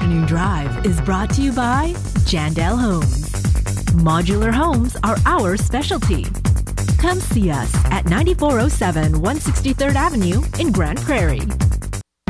Afternoon Drive is brought to you by Jandel Homes. Modular homes are our specialty. Come see us at 9407 163rd Avenue in Grand Prairie.